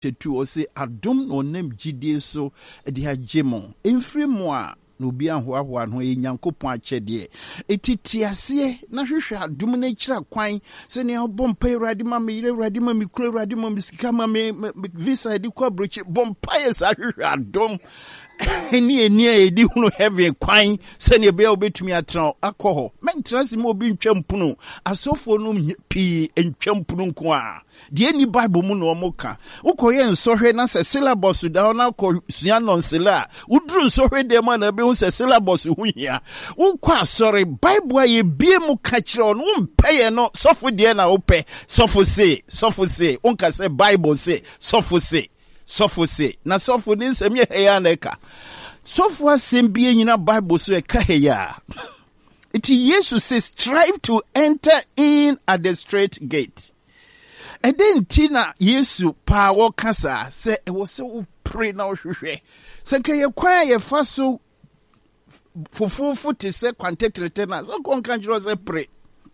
chapter 2 or say adom no nem gidie so de agemo emfiri mo a no bi ahoahoa no Nyankopon akyɛde etitiase na hwehwɛ adom na kyira kwan se ne obompa Awurade ma me yire Awurade ma me kura Awurade ma me sika ma me visa de kwa brochi bompa yesa hwehwɛ adom eni edi hunu heaven kwan se ne be obetumi atran akɔ mentrance mo obi ntwampuno asofo no pi ntwampuno nko a de ni bible mu no omoka ukoye nsohwe na se syllabus da na akɔ sua nonsela uduru nsohwe de ma na be hu se syllabus hu hia ukɔ sorry bible ye bie mu ka kire on mpeye no sofo de na opɛ sofo se unka se bible se sofo se na sofo ni nsem ye heya na eka sofo asem bie nyina bible so eka heya it Jesus says strive to enter in at the straight gate. And then Tina Yesu power kasa say it was so pray now hwehwe. Say can you kwaya ye faso fufu te say contact returner. So kon kan jiro say pray.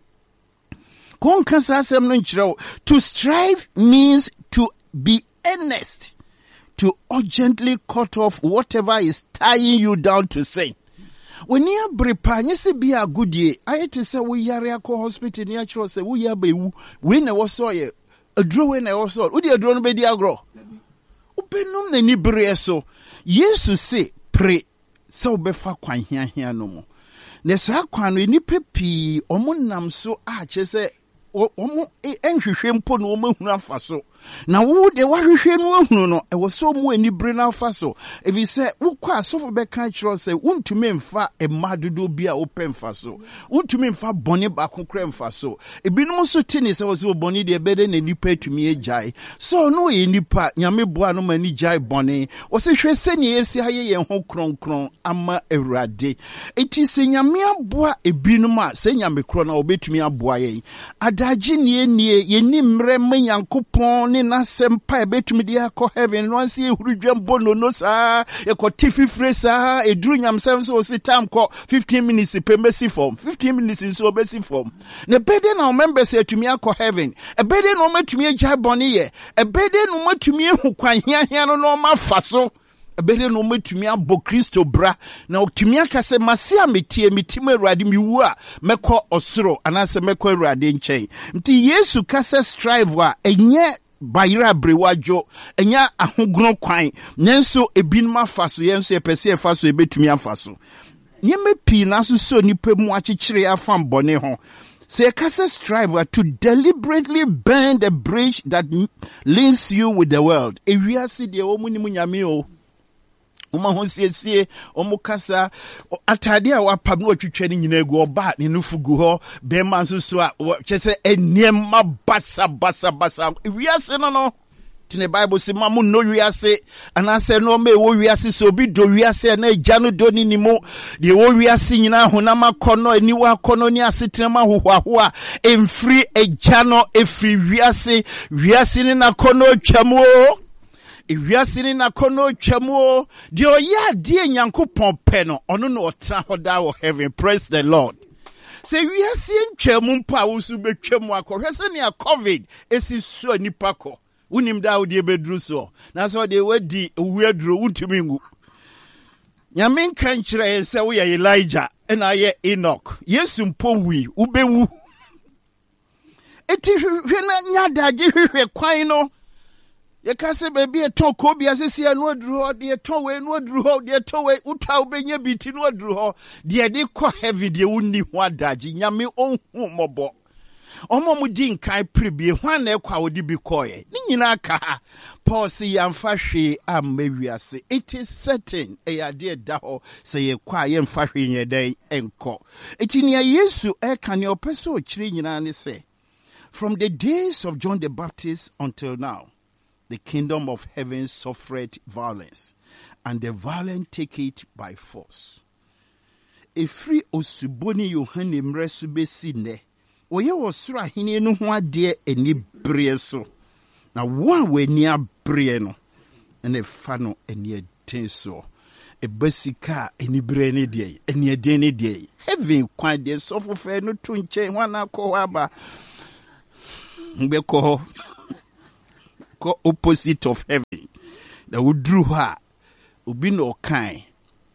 Kon kasa asem no nchiro. To strive means to be earnest, to urgently cut off whatever is tying you down to sin. When you brepa nyese bia goodie ayete say we yare akọ hospital ni akiro say we ya bewu we na wo so ye aduro we na wo so wo di aduro no be di agro upenum na ni bre so Jesus say pray so be fa kwan hia no mo na sa kwan no ni pepi omunam so a che say omo enhwehwe mpo no omahunu afa so na wo de wahwehwe no ahunu no e wo so mu ani bre na afa so if you say wo kwa sofo be kan kiro say wontumi mfa emadodo bi a wo pemfa so wontumi mfa bone ba kokra mfa so ebinum so tini say wo so bone de bede na nipa atumi ejai so no ye nipa nyame boa no mani jai bone wo se hwe seni esi haye ye ho kronkron ama Awurade eti se nyame aboa ebinum a se nyame kro na obetumi aboa ye adaji nie ye nimre manyankopon ni na sempa ebetumi dia ko heaven no anse ehurudwam bono no saa e ko tififre saa eduru nyamsem so sitam ko 15 minutes per messy form 15 minutes so obesi form ne bede na members etumi akọ heaven ebede no matumi agya bone ye ebede no matumi ehu kwan hia no ma faso ebede no matumi abo Kristo bra na otumi akase mase ametie mitim Awurade miwu a mekọ osoro anase mekọ Awurade nkyɛn nti Yesu kase strive a enye bayira brewajo enya ahogron kwan nenso ebinum afaso yenso epese efaso ebetumi afaso nyeme pi na so nipa mu akyekyere afam bone ho say kase strive to deliberately burn the bridge that links you with the world ewiase de omunimu nyame o Uma honsiesie omukasa atade a wapam no twetwe ni nyina egu oba ne nufugu ho be man so a kyese enema basa wiase no tine Bible say mamu no wiase anase no me wo wiase so bi do wiase na agya no do ni nimo de wo wiase nyina honam akọno aniwa akọno ni asetrema hohoaho a emfiri agya no efiri wiase ni na akọno twam o Ewiasini na kono twamo de oya de Nyankopon pɛ no ono no ɔtra hoda wo heaven praise the Lord se wiase ntwamu mpa wo su betwamu akɔhwɛ se ne covid esi so nipa kɔ unim da wo de bedru so na so de wadi owuaduro wuntumi ngu nyame nkan kyerɛ se wo ye Elijah na ye Enoch Yesu mpo wi ubewu eti hwe na nyadaje hwehwe kwan no ye kase baby eton ko bia sesi anu aduru ho de eton we anu aduru ho de eton we uta obenya biti no aduru ho de de kɔ heavy de wonni ho adaji nyame onhu mobo omo mu di nkan prebie hwan na ekwa wodi bi koye ni nyina ka ha Paul si yamfa hwe amawiase it is certain e ade da ho se ye kwa ye mfa hwe nyeden enko etinia Yesu e kan ye opeso okire nyina ne se from the days of John the Baptist until now the kingdom of heaven suffered violence, and the violent take it by force. Efri osuboni Yohane mresu besine. Oye osura hini no ho ade eni brie so. Na wa we ni abrie no. Ene fa no eni etenso. Ebasika eni brie ne de. Eni ede ne de. Heaven kwan de so fe no to nche hwana ko aba. Mbeko opposite of heaven. The wudru ha obi no kind.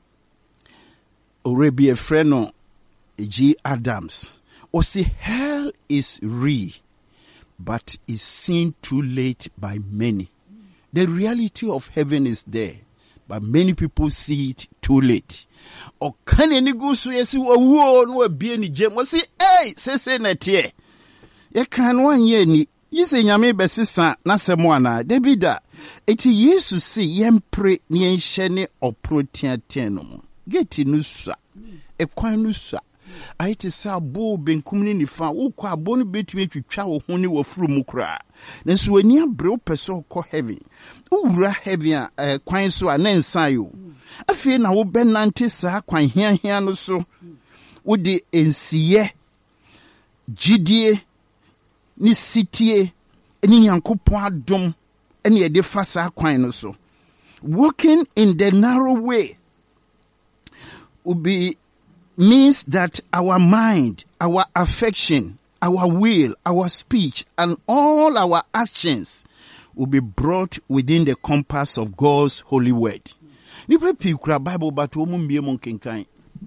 Already a friend of G. Adams. Or say hell is real, but is seen too late by many. The reality of heaven is there, but many people see it too late. Or can any go so yes, no be any gem? Was say, hey, say net ye. Ye can 1 year ni. Ye say yame besisa na semwana. Debida. Eti yesu si yempre ni enshene oprotia tenom. Geti nusa. Ekwan nusa. Aite sa bo benkum ni nifa wo kwa bo no betumi twitwa wo ho ni wafuru mu kra nanso wani abre wo pese ko heaven ura heaven kwan so a na nsan yo afie na wo benante sa kwan hia no so wo de ensiye gidie ni sitie ni Nyankopon adom ene ye de fa sa kwan no so walking in the narrow way will be means that our mind, our affection, our will, our speech, and all our actions will be brought within the compass of God's holy word. Nipa pikura Bible but omu mbie mo kenkan.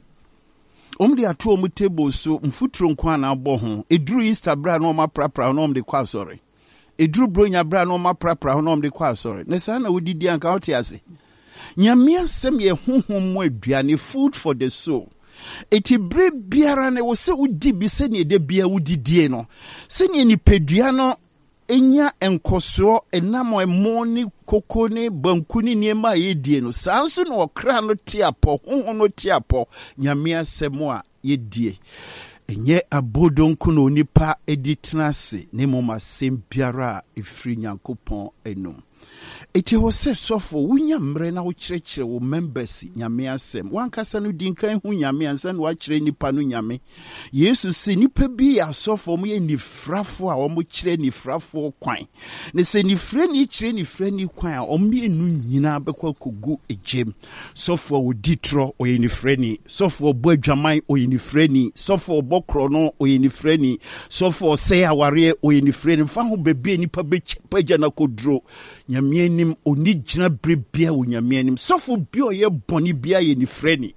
De ato omu table so mfuturo nkwa na abɔ ho. Eduru Easter bra na oma prapra na om de kwa sorry. Eduru bronya bra na oma prapra na om de kwa sorry. Ne sa na wodidi anka wote ase. Nyame asɛm ye honhom mo aduane food for the soul. Eti bre biara na wo se udi bi se ne de bia wudidie no se ne nipadua no enya enkoso enam emo ni koko ni banku ni niema yedie no sanso no okra no tiapo honhom no tiapo nyame asɛm a yedie enye abodonku no nipa editrase ne moma sem biara efri Nyankopɔn enum. Eti ho se sofo wunya mre na wo kyerɛkyerɛ wo members nyame asɛm wankasa no dinkan hu nyame ansa na wa kyerɛ nipa no nyame Yesu si nipa bi asofo mo ye nifrafo a wo mo kyerɛ nifrafo kwan ne se nifre ni kyerɛ nifre ni kwan a omo enu nyina bekwa kogu ejem sofo wo ditro o ye nifre ni sofo bo adwaman o ye nifre ni sofo bokro no o ye nifre ni sofo se aware o ye nifre ni fa ho bebe nipa be pagya na kodro nyame nim oni gyina brebia wo nyame anim sofo bi o ye boni bia ye ni freni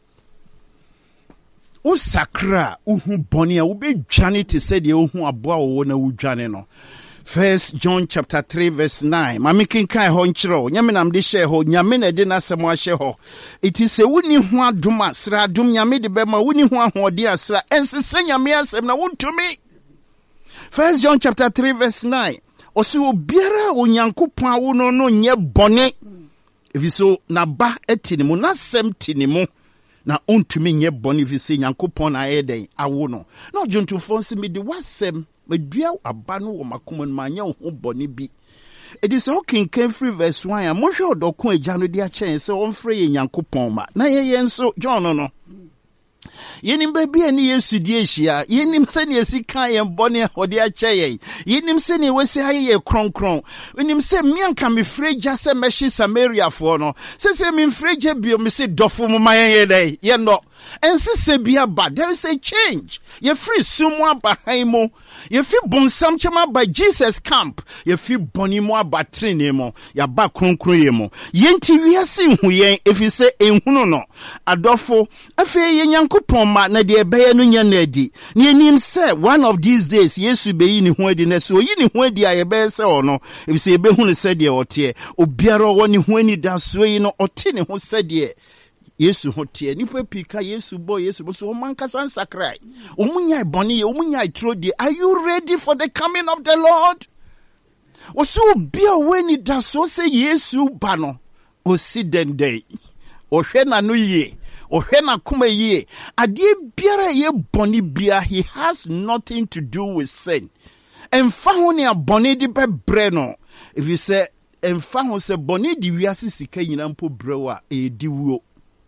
o sakra uhu boni a wo be dwane te se de uhu aboa wo na wo dwane no. 1 John chapter 3 verse 9 mami kinkan ho nkyerɛ nyame nam de hyɛ ho nyame na de nasɛm ahyɛ ho iti se woni ho adom asra adom nyame de bɛma woni ho ahode asra ensese nyame asɛm na wontumi. 1 John chapter 3 verse 9 osi obiara Onyankopɔn awo no no nye bɔne efiso na ba etinimu na sem tinimu na ontumi nye bɔne efise Nyankopɔn na ayɛden awo no na ojuntufo nsi me de wasɛm medua aba no wɔ makoma no manya ho bɔne bi it is okay can free verse 1 a mo hwɛ odɔko agya no de akyɛn sɛ ɔmfrɛ yɛ Nyankopɔn ma na yɛ nso John no yenim baby ani Yesu di ehia yenim se ne esi kan ye bone hode akyɛ ye yenim se ne wesi aye kronkron yenim se mianka me freja se meshi Samaria fo no se me freja bio me se dofo mo mayen ye dai ye no ense se bia ba there is a change ye free sumu abahan mo ye fi bonsam chema by Jesus camp ye fi boni mo abatrene mo ya ba kronkron ye mo ye nti wiase hu yen efi se enhunu no adofo afi ye Nyankopɔn ma na de ebeye no nya na adi ne enim se one of these days Yesu be yi ne ho adi na se oyi ne ho adi a ye be se ono efi se ebe hu ne se de ote obiara wo ne ho ani da so yi no ote ne ho se de Yesu hotie nipa pika Yesu boy Yesu bo so mankasa nsakrai omunya boni ye omunya itrodi. Are you ready for the coming of the Lord? Oso bia weni da so say Yesu ba no osi dende ohwe na no ye ohwe na kuma ye ade biara ye boni bia he has nothing to do with sin. Emfa ho ne aboni di bebre no if you say emfa ho se boni di wiase sika nyina mpo brewa e di wuo.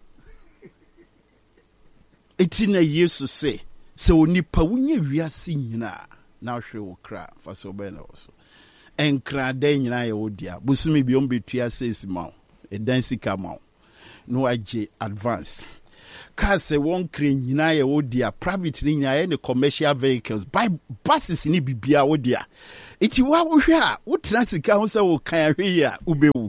Etina Yesu se onipa wunye wiase nyina na hwe wo kra fa so be na so enkra da nyina ye wodia busumi bi ombetua sesi ma e dan sika ma no agye advance cars won crane nyina ye wodia private ni nyina ye ne commercial vehicles by buses ni bibia wodia iti wa wo hwe a wo tena sika ho se wo kan ahwe ya ubewu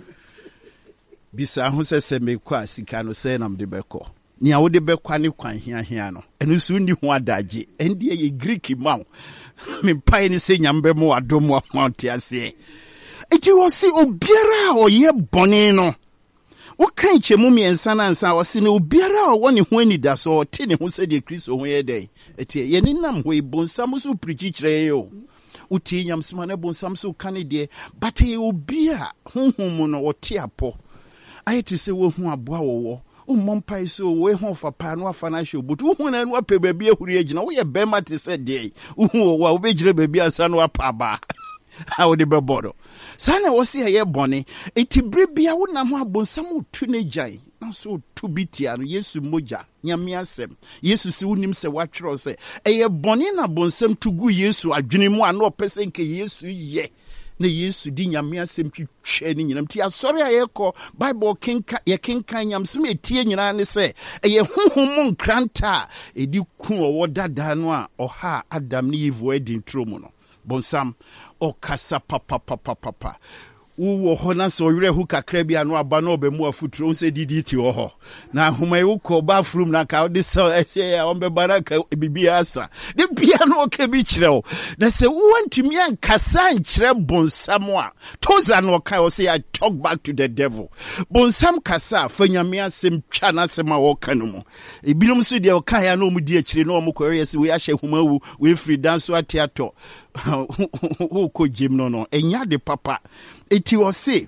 bisa ho se mekwa sika no se nam de beko ni a wo de bekwa ne kwan hia no enu so ni ho adaje ende ye Greek maw me pai ni se nyambe mo adomo amount ase iti wo si obiara oye bone no wo kan chemu miensa na nsa wo si ne obiara o woni ho anida so te ne ho se de Kristo ho ye den eti ye ni nam ho ibonsam so preach kire yo uti nyamsima ne bonsam so kan de but ye obia honhom no wo te apo ayeti se wo hu aboa wo Mumpai so we home for panwa financial, but who no pay baby who agent, we a bema to said day, who will be baby a son wa paba. How the bebodo. Sana was here bonny, a tibibia would not have been some teenager, not so to be tian, yes, moja, yamiasem, yes, soon him say what you say, a bonina bonsem to go yes, a jinimo no person can yes, ye. Ne Yesu di nyame asem twetwe ni nyinam ti asori ayeko Bible kenka ye kenkan nyam so metie nyina ne se ye honhom nkranta edi ku owo dada no a oha Adam ne Eve edi ntromu no bonsam okasa papa wo ho na so were hu kakra bia no aba no obemu afuturo se didi ti wo ho na homa e wo ko ba frum na ka de so ehye ya ombe baraka bibia asa de bia no ke bi kire wo na se wo antumi an kasa nkire bonsam a toza no ka wo say I talk back to the devil bonsam kasa fanyame asem twa na asem a wo ka no mo ebinom so de wo ka ya no mu di akire no mo ko yes we ahye homa wu we free dance atiato who ko jim no enya de papa eti o se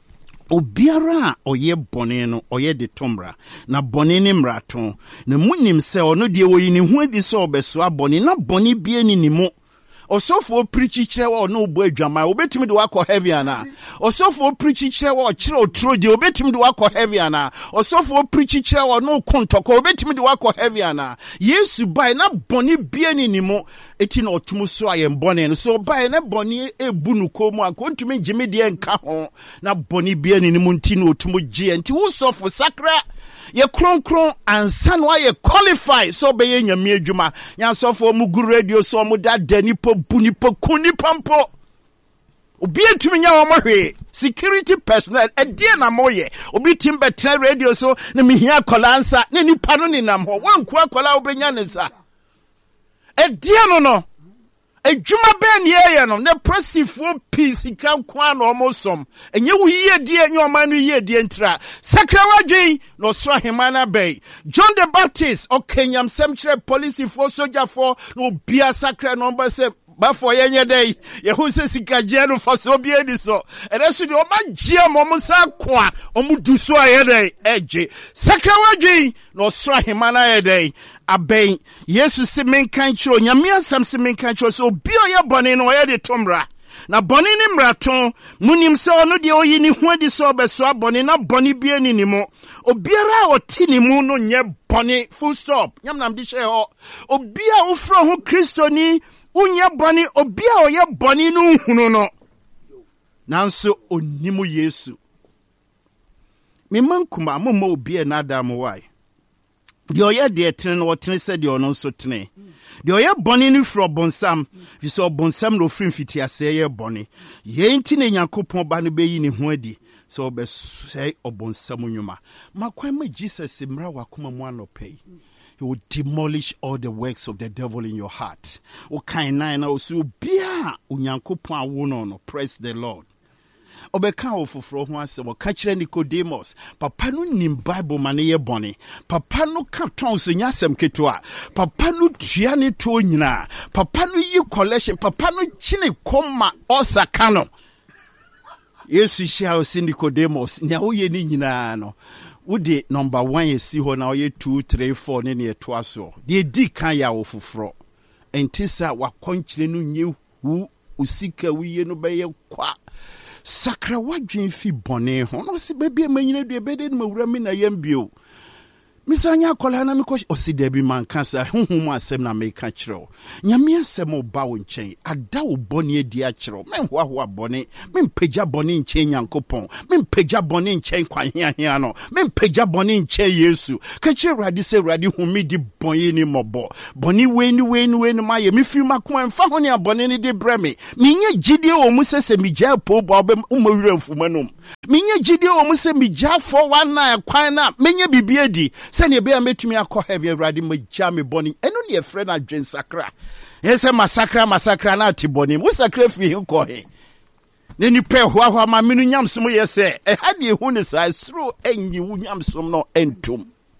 obiara oye bone no oye de tomra na bone ne mraton na munim se ono de wo yini hu adi se obeso abone na bone bia ni nimu osofo preach kire wo no obo adwama obetimi de wakọ heavy ana osofo preach kire wo kire otro de obetimi de wakọ heavy ana osofo preach kire wo no kontoko obetimi de wakọ heavy ana Yesu bai na bone bia ni nimu eti na otumu so ayem bone no so bai na bone ebu nu komu akontumi gime de nka ho na bone bia ni nimu nti na otumu gie nti wo sofo sakra ye kronkron ansa no ye qualify so be ye nyame adwuma nya sofo mu gu radio so mu da dani po buni po kuni pampo obi entumi nya wo mahwe security personnel edie na moye obi tim betre radio so na mihia kolansa na nipa no ninam ho wanku akola obenya ne sa edie no ejuma ben ye no ne prosifo peace kan kwa no omosom enye wo yie die enye oman no yie die ntra sakrawadwen no sra hemana bay John the Baptist okenyam semchre police for soldier for no bia sakra no mbase bafo yenye dey ye hu se sikaje no for so bia di so eresu de o ma gie mom sa kwa omudu so ayedey eje sakrawadwen no sra hemana yedey abeng Yesu se menkan chiro nyame asam se menkan chiro so bio ye bone no ye de tomra na bone ni mraton munim se ono de oyi ni hu adi so obeso bone na bone bia ni nimo obiara otini mu no nye bone full stop nyam nam di she ho obia ofro ho Kristo ni unye bone obia oye bone no hunu no nanso onimu Yesu me mankuma mo obia na adam why de oye de tene no tene se de ono so tene de oye bone ni fro bonsam fi so bonsam no frim fiti ase ye bone ye nti ne Yakobon ba no beyi ne ho adi so be say obonsam nyuma makwan ma Jesus mra wakoma mu anopai he will demolish all the works of the devil in your heart o kan nine na so bia Yakobon awo no praise the Lord obeka ofoforo ho asem ka kire Nicodemus papa no nim Bible mane ye bone papa no ka ton so nyasem ketua papa no tua ne to nyina papa no yi collection papa no chine koma osaka no Yesu shia o Nicodemus nya wo ye ni nyina no wode number 1 esi ho na ye 2 3 4 ne ne to aso de di kan ya ofoforo entisa wakonkyire no nye hu usika wiye no be ye kwa sakra wadwen fi bone ho no se bebia manyina dua bede no mawura mi na yambio Misanya kola na miko osidebi man kansa huhum asem na meka kyerɛw nyame asem oba wo nkyɛn ada wo bɔne adi akyerɛw menhoahoa bɔne mempagya bɔne nkyɛn Nyankopɔn mempagya bɔne nkyɛn kwaheahea no mempagya bɔne nkyɛn Yesu ka kyerɛ Awurade sɛ Awurade humi di bɔne ni mɔbɔ bɔne wei ni ma ye mefi makoma mfa ho ne abɔne ni de brɛ me menye gyidie wɔ mu sɛ megya po ba umawura mfuma nom menye gyidie wɔ mu sɛ megya fo wana kwan na menye bibie di sɛnea bɛa mɛtumi akɔ heavy Awurade magya me bɔne ɛno ne ɛfrɛ no adwen sakra ɛsɛ masakra na ate bɔne wo sakra fi he kɔ he ne nipa hoahoa ma menu nyamsom yɛ sɛ ɛha de ɛhu ne saa suro ɛnyi wo nyamsom no ɛntom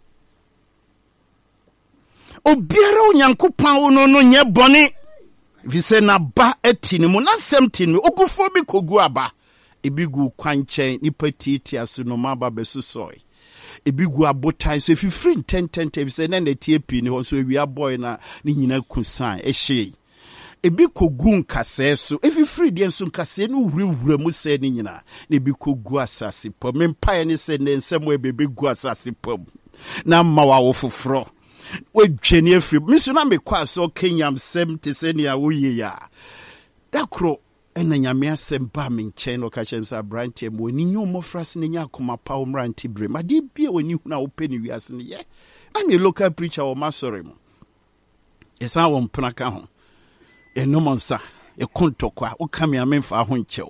obiara Onyankopɔn wo no nyɛ bɔne fi sɛ naba ati ne mu na sɛm ti ne okufoɔ bi kogu aba ebi gu kwankyɛn nipa tiatia so no maba bɛsusɔe ebi gu abotan so fifiri ntɛntɛntɛ bi sɛ na tie pii ne hɔ so ewia boy na ne nyina kusan ɛhyɛ ebi kogu nkasɛɛ so efifiri deɛ nso nkasɛɛ no wurawura mu sɛ ne nyina na ebi kogu asase pɔ mempae ne sɛ ne nsɛm ɛbɛbɛ gu asase pɔ na ma wa wo foforɔ wodwene afiri miso na mekɔ aso Kenya sɛm te sɛ nea woyɛ ya dakro ɛna nyame asɛm ba me nkyɛn no ka kyerɛ sɛ abrante mu ani nyɛ mmɔfra se ne nya akoma pa wo mmerante bere ma de bia wani hu na wopɛ ne wiase no yɛ na me local preacher wɔ masɔre mu ɛsan wɔ mpena ka ho ɛnom nsa ɛkontɔkɔ a woka me amemfa ho nkyɛw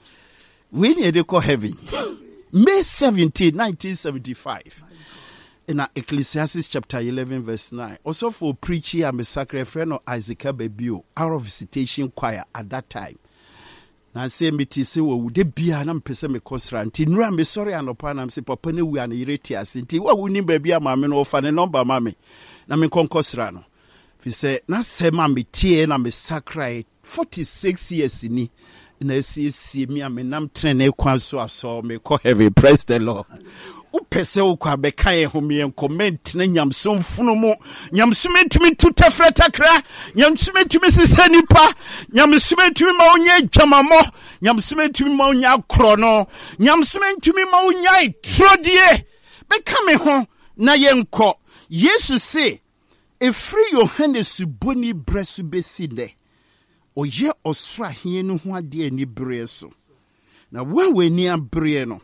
wei ne ɛde kɔ heaven May 17 1975 in Ecclesiastes chapter 11 verse 9 also for preaching a massacre friend of Isaac Babio out of visitation choir at that time. Na say me ti se wo de bia na mpese me kosra nti nura me sorry anopa na mse papa ne wi an yireti ase nti wa woni ba bia ma me no fa ne number ma me na me konkosra no fi se na se ma me tie na me sakrai 46 years ni na si me nam trene kwan so aso me ko heavy praise the Lord. Upese ukwa bekaye humien comment na nyamsom funu mu nyamsom entumi tutafra takra nyamsom entumi sise nipa nyamsom entumi ma onye dwamamo nyamsom entumi ma onye akro no nyamsom entumi ma onye trodie beka me ho na yenko Yesu se efri Yohanes boni bresu beside oye osra hie no ho ade ani bre so na wawe ni abre no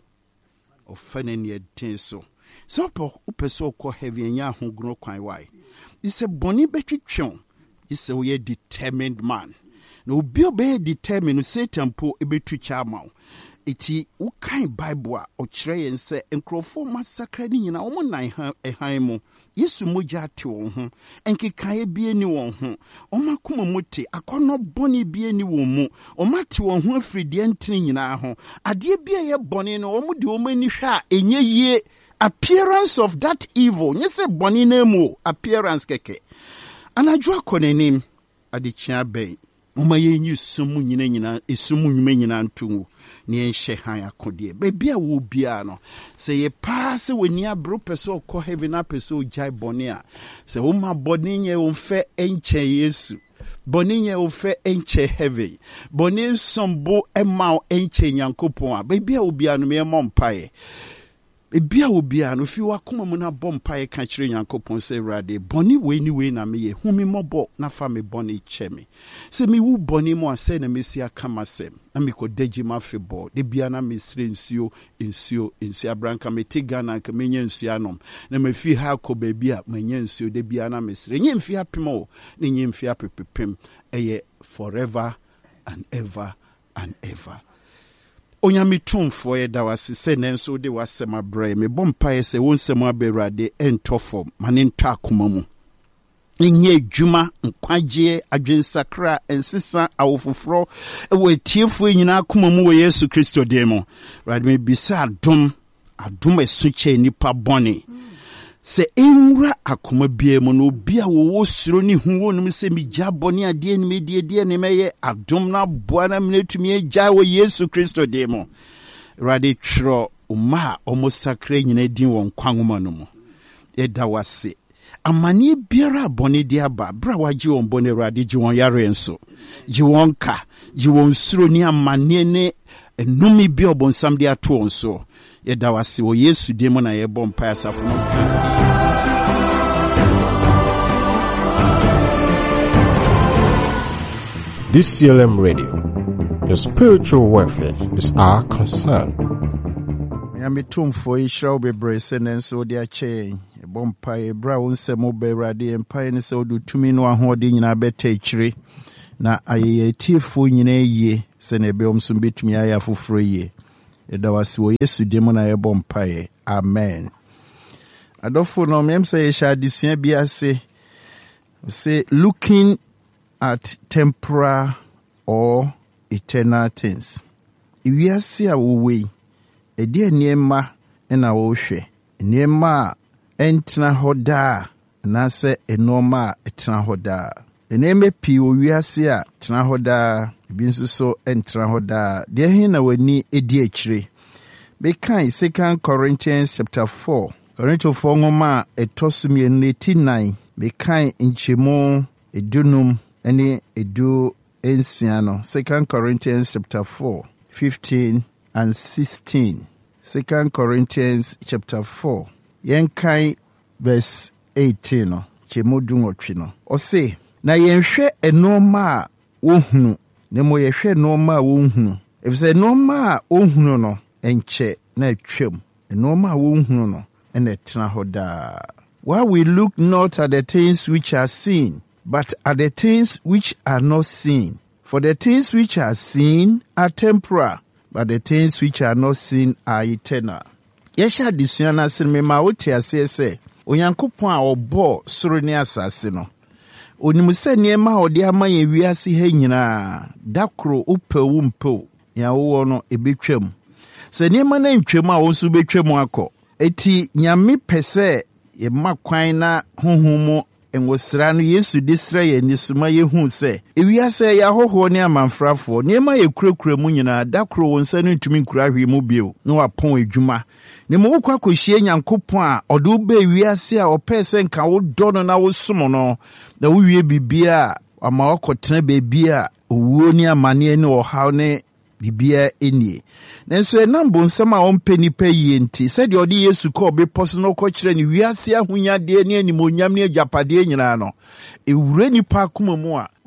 ofane ne den so so upeso ko heavy nya ho gro kwan why is a boni betwetwon is a we determined man na obi obey determined Satan po ebetu chama eti ukan Bible a okire yen se enkrofo massacre ni nyina omo nan han mu Yesu moja te won ho enkekae bie ni won ho omakoma muti akono boni bie ni won mu omate won ho afridi entene nyina ho ade bie ye boni no omo de omani hwa enye yie appearance of that evil nyese boni na mu appearance keke anadwo akonenim ade chia ben moma ye nyi sumu nyina esumu nwuma nyina ntungu ni enhye han akode bebia wo bia no se ye pass woni abro peso ko heaven na peso jai boni a se wo ma boni nye wo mfe enche Yesu boni nye wo mfe enche heaven boni sombo ema enche Nyankopon a bebia wo bia no me mompae ebia wo bia no fi wakoma mu na bompae ka kire Nyankopon se Awurade boni we ni we na me ye humi mobo na fa me boni cheme se mi wu boni mo ase na mesia kama sem na me ko daji ma fe bo de bia na me sire nsuo abranka me tigana ka menye nsuo anom na me fi ha ko ba bia menye nsuo de bia na me sire nye mfi apemo ne nye mfi apepepem eye forever and ever and ever. Onyame tumfo ye da wase se nenso de wasema bra me bompae se wonsem aberade entofo mane nta akoma mu enye adwuma nkwaje adwensakra ensesa awofoforo ewatiefo nyina akoma mu wo Yesu Kristo demo rade me bisa adom esuche nipa bone se enra akoma bia mu no bia wo suro ni hu wonum se migya bone ade ni medie ne meye adom na boa na menetumi agya wo Yesu Kristo demo rade twro uma omosakra nyina din won kwanwoma no mu eda wase amane biara bone dia aba bra waji won bone rade ji won yare enso ji won ka ji won suro ni amane ne enumi bi obonsam de ato on so yɛda wase wɔ Yesu din mu na yɛbɔ mpae asafo no DCLM Radio, the spiritual welfare is our concern. Yametumfo Israel bebre senenso de ache yɛbɔ mpae bra wo nsɛm ba Awurade mpae ne sɛ wodu tumi no ahode nyina bɛta akyire na ayɛ tiefo nyina yie sɛ ne ɛbɛom so betumi ayɛ afoforo yie yɛda wase wɔ Yesu din mu na yɛbɔ mpae amen. Adɔfo no mem sɛ yɛhyɛ adesua bi ase say looking at temporal or eternal things. Iwiase a wowei ɛde nneɛma na wohwɛ nneɛma a ɛntena hɔ daa anaasɛ nneɛma a ɛtena hɔ daa. Nneɛma pii wɔ wiase a tena hɔ daa ebi nso so ɛntena hɔ daa. Deɛ hin na wani edi akyire bekan 2 Corinthians chapter 4 Korintofoɔ nwoma a ɛtɔ so 2:9 bekan nkyɛmu edunum ɛne edu ensia no. 2 Corinthians chapter 4 15 and 16. 2 Corinthians chapter 4 yenkai verse 18 no chemu dunwotwe no. Ose na yenhwɛ enoma a wohunu ne mo yɛhwɛ enoma a wohunu efisɛ enoma a wohunu no enkyɛ na atwam enoma a wohunu no ene tena hɔ daa. While we look not at the things which are seen, but at the things which are not seen. For the things which are seen are temporal, but the things which are not seen are eternal. Yesha adesua na se me ma wote ase sɛ Onyankopɔn a ɔbɔ soro ne asase no onim sɛ nneɛma a ɔde ama yɛ wiase ha nyinaa dakoro upɛ wo mpɛ ya wo no ebetwam sɛ nneɛma na ntwam a wo nso betwam akɔ eti nyame pɛsɛ yɛ ma kwan na honhom enwosra no Yesu de sra yɛ nisuma yehu sɛ ewiase ya hoho ne amanfrafo nneɛma yɛ kurakura mu nyinaa dakoro wo nsa no ntumi nkura hwe mu bio na wapɔn adwuma ne mo kwa kohyie Nyankopɔn a ɔde wo ba ewiase a ɔpɛ sɛ nka wo dɔ no na wo som no na wo wie bibia ama ɔkɔtena beebi a owuo ne amane ne ɔhaw ne bibia enie. Nanso enam bonsam a ɔmpɛ nipa yie nti sɛ de ɔde Yesu kɔ bepɔ so no kɔkyerɛ ne wiase ahonyade ne animonyam ne agyapade nyinaa no ewure nipa akoma mu a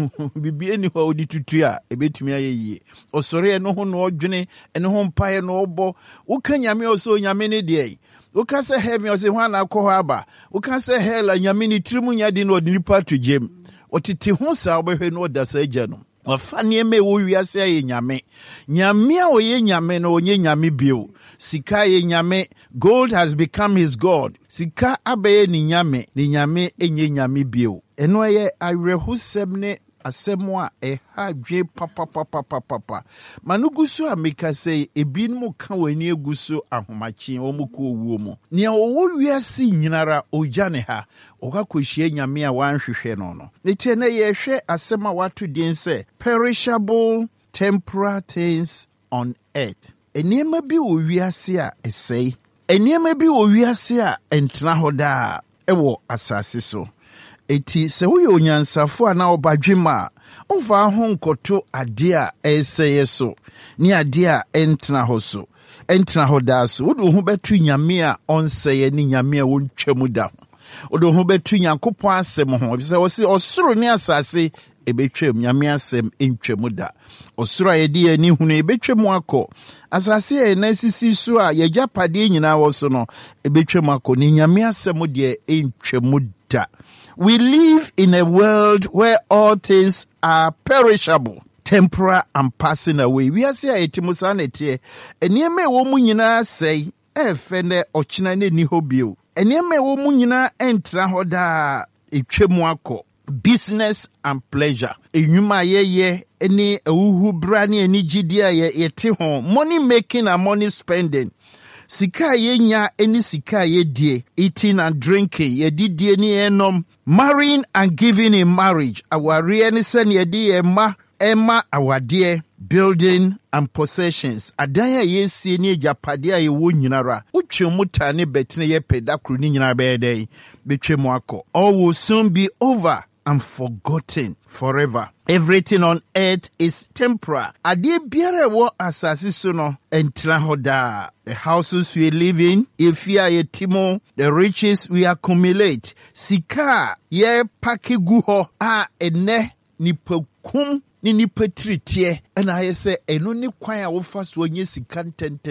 bibia ni hɔ odi tutu a ebetumi ayɛ yie. Ɔsɔre no ho no ɔdwene ne ho mpae no ɔbɔ woka nyame ɔsɔ nyame ne de woka sɛ heaven ɔsɛ ho ana akɔ hɔ aba woka sɛ hell nyame ne tirimu nya de no ɔde nipa to gyem ɔtete ho saa ɔbɛhwɛ no ɔda saa agya no wafa nneɛma ɛwɔ wiase ayɛ nyame nyame a ɔyɛ nyame no ɔnyɛ nyame bio sika yɛ nyame gold has become his god sika abɛyɛ ne nyame ɛnyɛ nyame bio ɛno ɛyɛ awerɛhosɛm ne asɛm a ɛha dwe papapapapapa manugu so a meka sɛ ebinom ka wani egu so ahomakye ɔmo kɔ owuo mu nea ɔwɔ wiase nyinara ɔgya ne ha ɔka kɔhyia nyame a wanhwehwɛ no no nti na yɛhwɛ asɛm a wato din sɛ perishable temporal things on earth nneɛma bi wɔ wiase a ɛsɛe nneɛma bi wɔ wiase a ɛntena hɔ daa ɛwɔ asase so. Eti sɛ woyɛ onyansafo a na ɔbadwema a ɔmfa ho nkɔto ade a ɛsɛyɛ so ne ade a ɛntena hɔ so ɛntena hɔ daa so wode ho bɛto nyame a ɔnsɛyɛ ne nyame a wɔntwa mu da ho wode ho bɛto Nyankopɔn asɛm ho efisɛ wɔse ɔsoro ne asase ebetwam nyame asɛm ɛntwa mu da ɔsoro a yɛde yɛni hunu ebetwa mu akɔ asase a na sisi so a yɛgya pade nyinaa wɔ so no ebetwa mu akɔ ne nyame asɛm deɛ ɛntwa mu da. We live in a world where all things are perishable, temporal and passing away. We are saying etimusanete. Eniyeme wo mu nyina sei efe ne ochina ne ni hobio. Eniyeme wo mu nyina entra hɔ daa etwemu akɔ. Business and pleasure. Enyuma ye eni ewuhu bra ne eni gidi a yete ho. Money making and money spending. Sika yenya eni sika die. Eating and drinking. Yedidie ni enom. Marrying and giving in marriage. Aware ni sen yedi emma awade. Building and possessions. Adaya yesi ni japade a yewo nyinara. Utwe muta ne betene ye pedakru ni nyina bede. Betwe mu akɔ. All will soon be over. and forgotten forever. Everything on earth is temporal. Ade biara wo asase so no entra hoda. The houses we live in, efia ye timo, the riches we accumulate. Sika ye pakegu ho a ene nipakum ni nipatritie and I say eno ni kwan a wo fa so nye sika ten.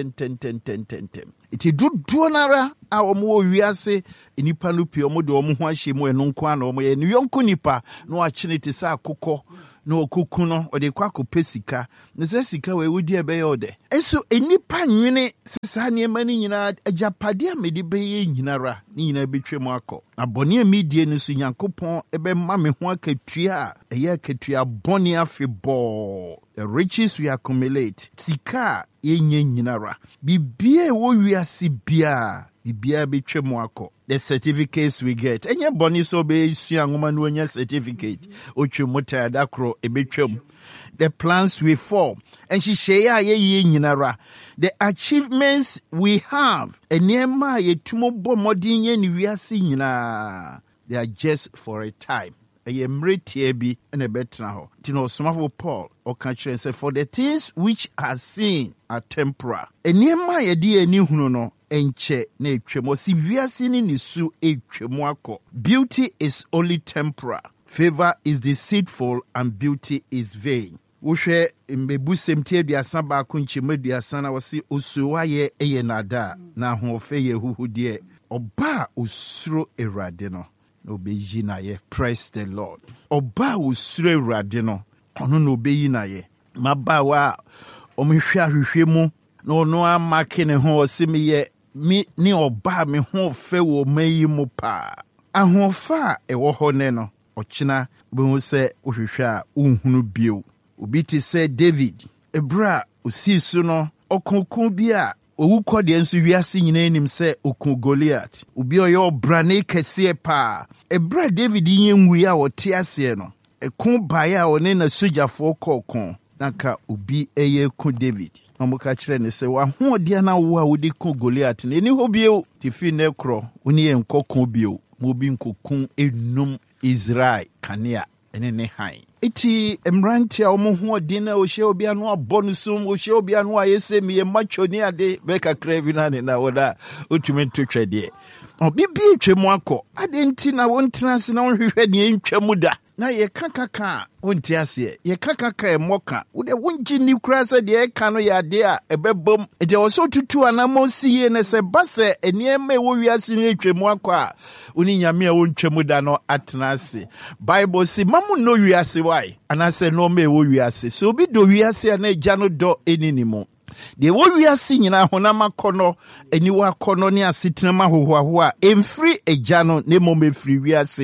Iti dudu nara a omo wiase nipa no pie omo de omo ho ahye mu eno nko ana omo ye ne yonko nipa no akyene te sa akokɔ no okuku no ode kwa kopɛ sika ne sɛ sika we wudi ebe ode eso enipa nwene sesa ne ma ni nyina agapade a mede beye nyinara ni nyina betwe mu akɔ abɔne a medie no so Nyankopɔn ebe ma me ho akatua a ɛyɛ akatua bɔne afebɔ. The riches we accumulate sika yenye nyinara bibia wo wiase bia bibia betwe mu akɔ. The certificates we get enye bɔne so be sua ngoma no nya certificate otwe mota dakro ebetwam. The plans we form and she share ye nyinara. The achievements we have enema ye tumo bɔ modin ye ni wiase nyina, they are just for a time. Eye mretie bi ene betna ho. Tino somafo Paul o ka kyerɛ say for the things which are seen are temporal. Enema ye di ani hunu no enche na etwem. Si wiase ni nisu etwem akɔ. Beauty is only temporal. Favor is deceitful and beauty is vain. Wohwɛ mbebusem tie aduasa baako nkyɛmu aduasa na wɔse osuwa ye eye nada na ahoɔfɛ ye huhudie. Ɔba osuro Awurade no obeyi na ye. Praise the Lord. Oba osuro Awurade no ɔno na obeyi na ye. Mabawa ɔmehwɛ ahwehwɛ mu na ɔno amake ne ho ɔse me ye mi ne ɔba me ho fɛ wɔ mayi mu pa. Ahoɔfa a ɛwɔ hɔ ne no ɔkyena bɛhu sɛ wohwehwɛ a unhunu bio. Obi te sɛ David ebra osi so no ɔkonkon bi a owu kɔde nso wiase nyina anim sɛ okun Goliath. Obi ɔyɛ ɔbrane kɛseɛ pa. Ebra David yenwu ya ɔte aseɛ no ɛko bae a ɔne na sogyafoɔ kɔɔkɔn naka obi ɛyɛ ku David. Na mo ka kyerɛ ne sɛ wahoɔden na wo a wode ku Goliath ne ni hɔ bio tifi ne korɔ woni yɛ nkɔkɔ bio mo bi nkokun enum Israel kanea ene ne han. Iti emranti a omo ho odin na ohye obi anu abonusum ohye obi anu ayese me macho ni ade be kakra bi na ne na woda otumi twetwede obibi twemu akọ ade nti na wontena se na wohwehwe ne ntwamu da na ye kakaka wonti ase ye kakaka emoka wode wonji ni kura se de eka no ya de a ebebom de oso tutu anamo siye ne se base eniema wo wiase ne twemu akọ a oni nyame a wontwamu da no atena ase. Bible si mamu no wiase why anase no me wo wiase so bi do wiase na agya no do eninimo de wo wiase nyina honam akɔnɔ eniwa akɔnɔ ne asetena ma hohoaho a emfiri agya no ne momefiri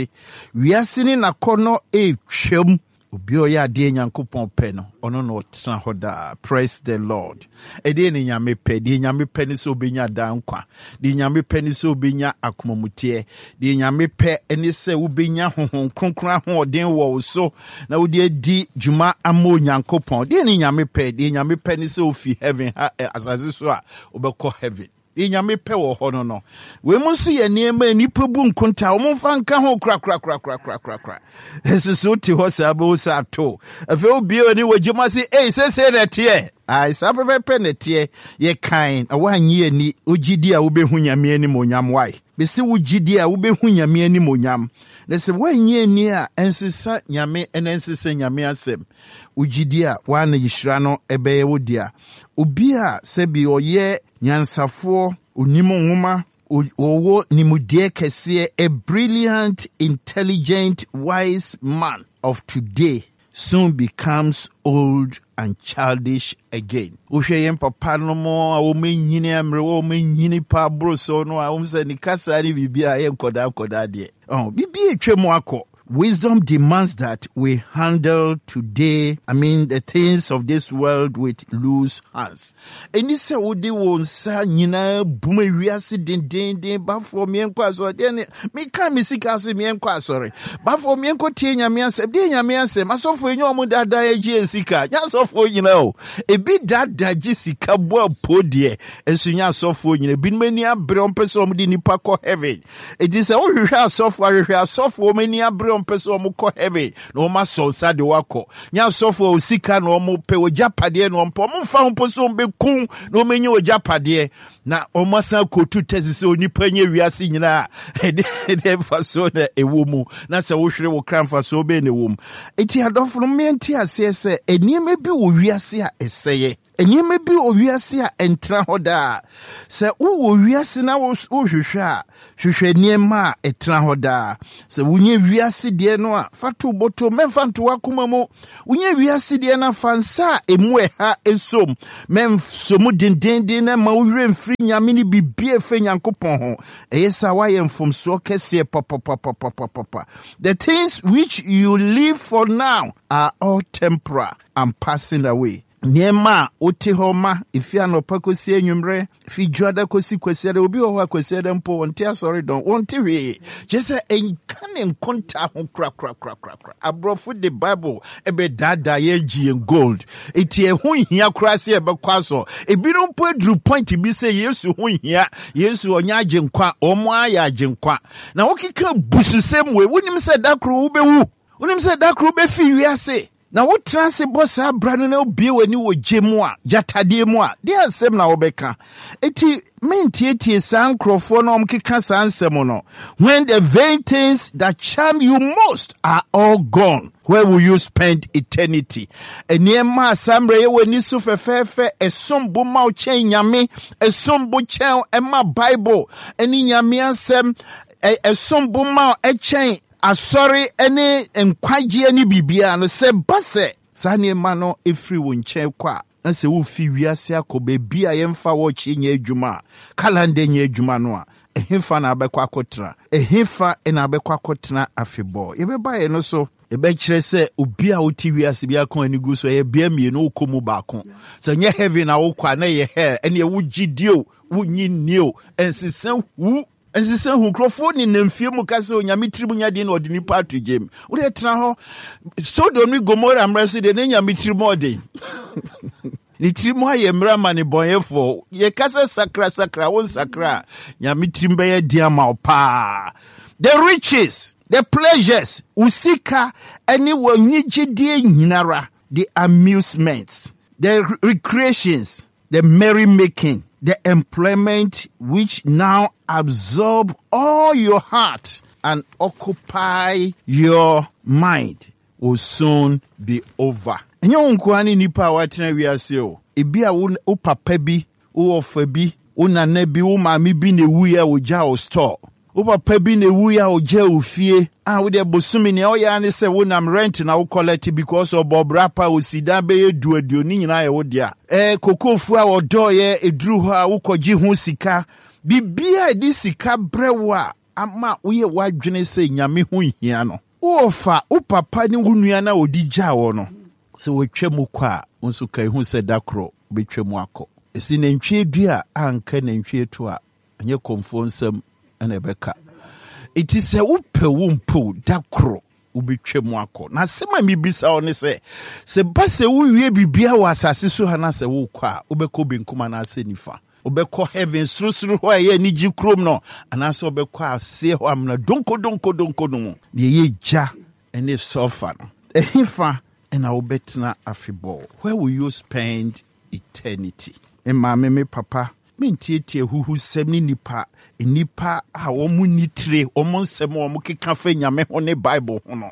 wiase ne nakɔnɔ etwam obi oya ade Nyankopɔn pɛ no ɔno no ɔtena hɔ da. Praise the Lord. Ede ne nyame pɛ de nyame pɛ ne so obenya dankwa de nyame pɛ ne so obenya akomamutie de nyame pɛ ene sɛ wobenya honhon kronkron ahoɔden wɔ wo so na wode adi dwuma ama Nyankopɔn de ne nyame pɛ ne sɛ ofi heaven ha asase so a obɛkɔ heaven. Nyame pɛ wɔ hɔ no we mu so yɛ niema nipa bu nkonta o mu fa nka ho kra esusu te hɔ sa bo sa to afi obi oni wajuma se sese na tie ai sa pepe na tie ye kan awanyi ani ogidi a wobehu nyame ani monyam wai besi wogidi a wobehu nyame ani monyam na se wanyi ani a ensesa nyame enensesa nyame asem ogidi a wana yishira no ebeye wodia obi a sebi oyɛ nyansafo onimo nwoma owo nimudie kɛseɛ a brilliant intelligent wise man of today soon becomes old and childish again. Uhwe yem papa no mo a wo menyini amre wo menyini pa bro so no a wo se ni kasa ni bibia ye nkoda de bibia etwem akɔ. Wisdom demands that we handle today, the things of this world with loose hands. Eni se wode wo nsa nyina buma wiase den ba for me enko asore den me kan me sika se me enko asore ba for me enko tie nyame asem de nyame asem asofo enyo omo dada agye sika nya asofo nyina o ebi dada gye sika bo apodie ensunya asofo nyina bi mani abre ompese omo di nipa ko heaven it is a wo hwehwe asofo mani abre on person mukọ heaven no ma so sa de wakọ nya sofo osika no mo pe ojapade no mpo mo fa mpo so be kun no menye ojapade na omasa kotu tezise onipa nye wiase nyina de fa so na ewo mu na se wo hwere wo kran fa so be na ewo mu enti adofo no menti ase se enieme bi wo wiase a eseye enieme bi wo wiase a entra hoda se wo wiase na wo hwehwe a hwehwe niema a etra hoda se wunye wiase de no a fatu boto memfa nto wakoma mu wunye wiase de na fansa emu ha esom memsomu dindindin na ma wo hwere nyame ni bibie fe nyankopon ho eyesa wa ye mfomso kese papa. The things which you live for now are all temporal and passing away. Niema oti homa ifi anopa kosi enwumre fi juada kosi kwesiade obi ho akwesiade mpo wonte asori don wonte we jese enkane nkonta ho kra abrofo the Bible ebe dada ye gi en gold eti ehun hia kra se ebe kwaso ebi no mpo adru point bi se Yesu hun hia Yesu onya agenkwa omo aya agenkwa na wokika bususem we wonim se dakro wo bewu wonim se dakro be fi wiase na wo transe bossa brano na obie wani wo gemu a jatade mu a de ansem na wobeka eti mentietie san krofo na omkeka san ansem no when the vain things that charm you most are all gone, where will you spend eternity? Eniema asamre ye wani so fefefe esombo ma ochen nyame esombo chen ema Bible eni nyame ansem esombo ma echen asori ene enkwaje ani bibia no se base sane ma no efri wo nche kwa nse wo fi wiase akobe bia yemfa wo chi nya adwuma kalande nya adwuma no a ehemfa na abekwa akotra ehemfa na abekwa akotra afebo yebeba ye no so ebe kire se obi a woti wiase bia kon ani gu so ye bia mienu komu ba kon so nya heaven na wo kwa na ye he ene wo gidio wo nyinio ensisen wu ensise hu krofo ni nemfie mu kaso nyame tribu nya de na odini patu gem wo de tra ho Sodom ni Gomora mreso de ne nyame tribu ode ni tribu aye mra mane bonyefo ye kasa sakra won sakra nyame trimbe ye dia ma opa the riches, the pleasures usika any wanyigide nyinara, the amusements, the recreations, the merrymaking, the employment which now absorb all your heart and occupy your mind will soon be over. Enyo nkwani nipa watena wiase o. Ebi a wo papa bi, wo ofa bi, wo nana bi, wo maami bi na wu ya wo ja o store. Wo papa bi na wu ya o ja o fie. Wo de bosumi ne o ya ne se wo nam rent na wo collect because of Bob Rapper o sida be eduadio ni nyina ye wo dia. Kokofu a odo ye eduru ho a wo koji ho sika. Bibia edi sika brewa ama wo ye wadwene se nyame ho hia no. Wo fa wo papa ni wo nua na odi ja wo no. Se wo twemu kwa nso kai hu se dakro betwemu akọ. Esi nantwie dua anka nantwie to a anye komfo nsam na ebeka. Iti se wo pe wo mpo dakro ubetwemu akọ. Na sema mi bisa oni se ba se wo wie bibia wa asase so ha na se wo kwa obekọ benkuma na ase nifa. Obekọ heaven surusuru ho ye ni ji krom no anaso obekọ ase ho amna donko no. Ye ja ene sofa no. Ehifa and I'll bet na afibol. Where will you spend eternity? And my me papa, mintie who semi nipa a womu nitre, omon semo muki cafe nyame on a Bible hono.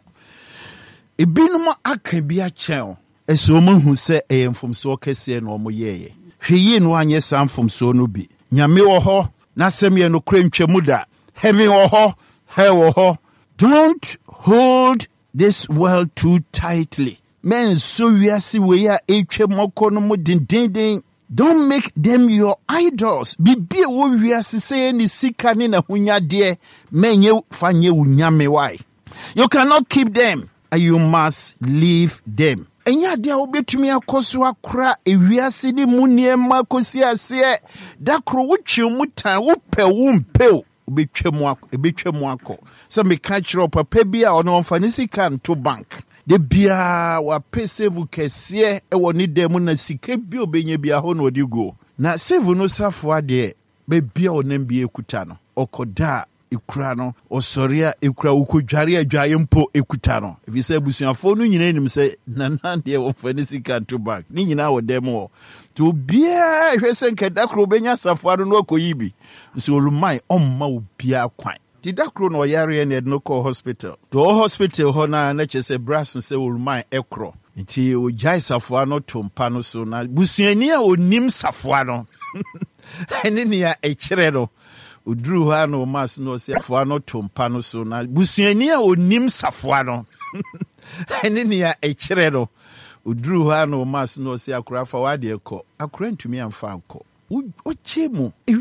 E binuma akabia chen, as woman who say I am from so kese no mo ye. He no anye sam from so no bi. Nyame wo ho, na semye no kremche muda. Heaven wo ho, hell wo ho. Don't hold this world too tightly. Men so wiase we ya etwe moko no mo dindindin. Don't make them your idols. Bibie wo wiase say ni sika ni na hunya de menye fanye unyame why. You cannot keep them and you must leave them. Enya dia obetumi akoso akora ewiase ni muniema kosi ase dakro wotwe mutan wo pe wo mpeo obetwemu akọ. So me catch up papa bia ono mfa ni sika nto bank. De bia wa pesevu kese e woni dem na sika bi obenye bia ho na odi go na save no safo ade be bia onam bia ekuta no okoda ekura no osoria ekura ukodware adwaye mpo ekuta no efise abusuafo no nyina enim se nanan de wo fani sika to back ni nyina wo dem wo to bia hwese nkadakro benya safuado no akoyibi nso olumai omma obia kwan ti dakro no yare ne no call hospital to hospital ho na chese brass se olumai ekro nti o jai safoa no tompa no so na busuani a onim safoa no ene ne ya ekire no oduru ha no mas no se safoa no tompa no so na busuani a onim safoa no ene ne ya ekire no oduru ha no mas no se akura fa wade ekọ akura ntumi amfa anko o chemu